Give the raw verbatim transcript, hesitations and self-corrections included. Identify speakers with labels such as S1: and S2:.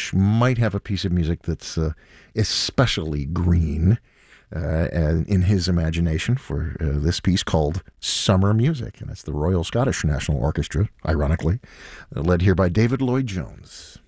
S1: which might have a piece of music that's uh, especially green uh, and in his imagination for uh, this piece called Summer Music. And it's the Royal Scottish National Orchestra, ironically, uh, led here by David Lloyd-Jones.